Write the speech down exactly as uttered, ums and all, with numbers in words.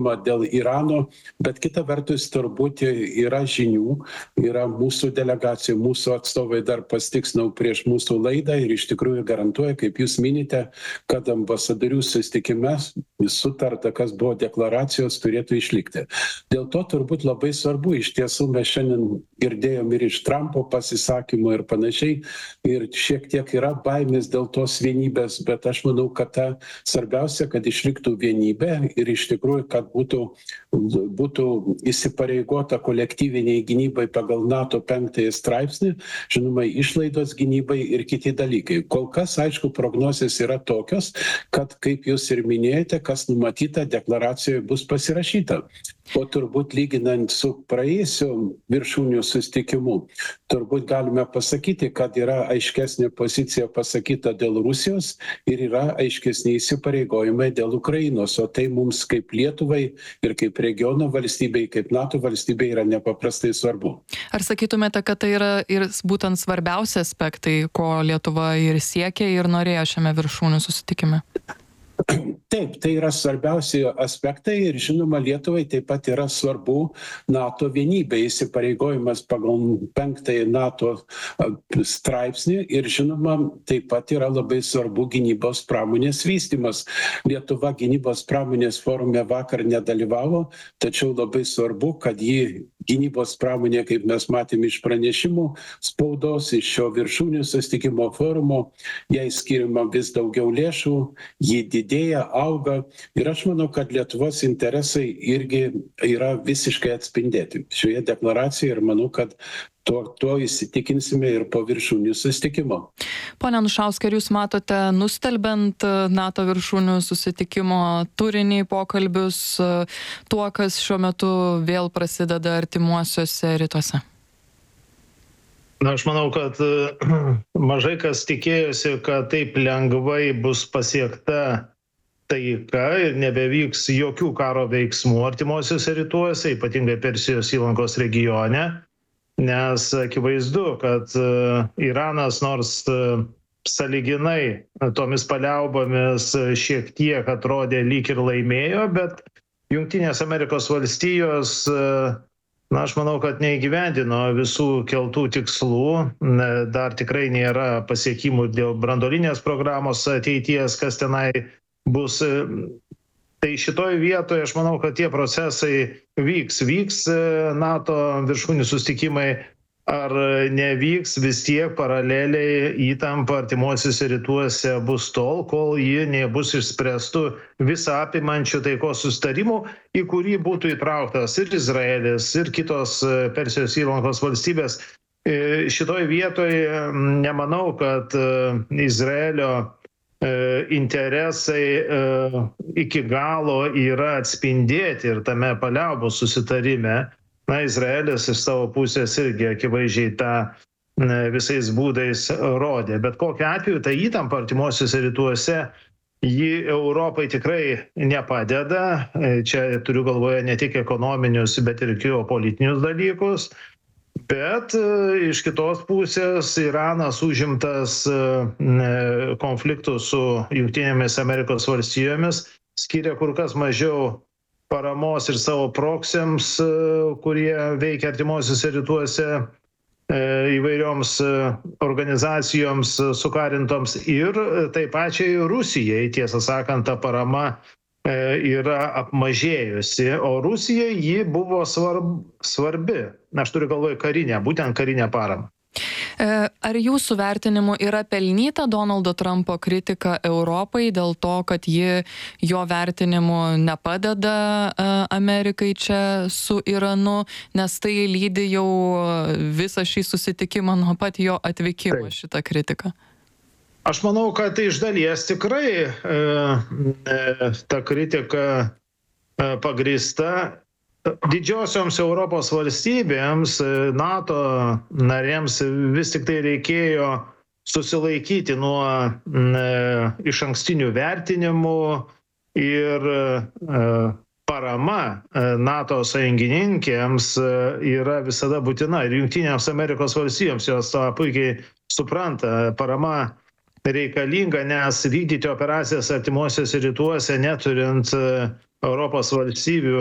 dėl Irano, bet kita vertus turbūt yra žinių, yra mūsų delegacija, mūsų atstovai dar pasitiksnau prieš mūsų laidą ir iš tikrųjų garantuoja, kaip jūs minite, kad ambasadorių susitikime sutarta, kas buvo deklaracijos, turėtų išlikti. Dėl to turbūt labai svarbu, iš tiesų mes šiandien girdėjom ir iš Trumpo pasisakymų ir panašiai, ir šiek tiek yra baimės dėl tos vienybės, bet aš manau, kad ta svarbiausia, kad išliktų vienybė ir iš tikrųjų, kad būtų, būtų įsipareigota kolektyviniai gynybai pagal NATO penktąjį straipsnį, žinoma, išlaidos gynybai ir kiti dalykai. Kol kas, aišku, prognozės yra tokios, kad, kaip jūs ir minėjote, kas numatyta deklaracijoje bus pasirašyta. O turbūt lyginant su praėjusiu viršūnių susitikimu, turbūt galime pasakyti, kad yra aiškesnė pozicija pasakyta dėl Rusijos ir yra aiškesni įsipareigojimai dėl Ukrainos, o tai mums kaip Lietuvai ir kaip regiono valstybei, kaip NATO valstybei yra nepaprastai svarbu. Ar sakytumėte, kad tai yra ir būtent svarbiausi aspektai, ko Lietuva ir siekia ir norėjo šiame viršūnių susitikime? Taip, tai yra svarbiausi aspektai ir žinoma Lietuvai taip pat yra svarbu NATO vienybė, įsipareigojimas pagal penktąjį NATO straipsnį ir žinoma taip pat yra labai svarbu gynybos pramonės vystymas. Lietuva gynybos pramonės forume vakar nedalyvavo, tačiau labai svarbu, kad ji gynybos pramonė, kaip mes matėme iš pranešimų spaudos, iš šio viršūnių susitikimo forumo, jai skiriama vis daugiau lėšų, ji didėja, auga ir aš manau, kad Lietuvos interesai irgi yra visiškai atspindėti šioje deklaracijoje ir manau, kad tuo, tuo įsitikinsime ir po viršūnių susitikimo. Pone Anušauskai, ar jūs matote, nustelbiant NATO viršūnių susitikimo turinį, pokalbius, tuo, kas šiuo metu vėl prasideda artimuosiuose rytuose? Na, aš manau, kad mažai kas tikėjosi, kad taip lengvai bus pasiekta taika ir nebevyks jokių karo veiksmų artimuosiuose rytuose, ypatingai Persijos įlankos regione, nes akivaizdu, kad Iranas nors sąlyginai tomis paliaubomis šiek tiek atrodė lyg ir laimėjo, bet Jungtinės Amerikos valstijos, na, aš manau, kad neįgyvendino visų keltų tikslų, dar tikrai nėra pasiekimų dėl branduolinės programos ateities, kas tenai bus. Tai šitoj vietoje aš manau, kad tie procesai vyks, vyks NATO viršūnių susitikimai, ar nevyks, vis tiek paraleliai įtampa artimuosiuose rytuose bus tol, kol ji nebus išspręstų visą apimančių taikos susitarimų, į kurį būtų įtrauktas ir Izraelis, ir kitos Persijos įlankos valstybės. Šitoj vietoje nemanau, kad Izraelio interesai iki galo yra atspindėti ir tame paliaubų susitarime. Na, Izraelis iš savo pusės irgi akivaizdžiai tą visais būdais rodė. Bet kokiu atveju ta įtampa artimuosiuose rytuose, ji Europai tikrai nepadeda. Čia turiu galvoje ne tik ekonominius, bet ir geopolitinius dalykus. Bet iš kitos pusės Iranas užimtas konfliktų su Jungtinėmis Amerikos valstijomis skiria kur kas mažiau paramos ir savo proksiams, kurie veikia artimuosiuose rytuose, įvairioms organizacijoms sukarintoms ir taip pačiai Rusijai, tiesą sakant, ta parama yra apmažėjusi, o Rusijai ji buvo svarb, svarbi, aš turiu galvoje karinę, būtent karinę paramą. Ar jūsų vertinimu yra pelnyta Donaldo Trumpo kritika Europai dėl to, kad ji jo vertinimu nepadeda Amerikai čia su Iranu, nes tai lydi jau visą šį susitikimą nuo pat jo atvykimo šitą kritiką? Aš manau, kad iš dalies tikrai e, e, ta kritika e, pagrįsta. Didžiosioms Europos valstybėms, NATO narėms vis tik tai reikėjo susilaikyti nuo e, iš ankstinių vertinimų ir e, parama NATO sąjungininkėms yra visada būtina. Ir Jungtinėms Amerikos valstijoms jos tą puikiai supranta. Parama reikalinga, nes vykdyti operacijas artimuosiuose rytuose neturint europos valstybių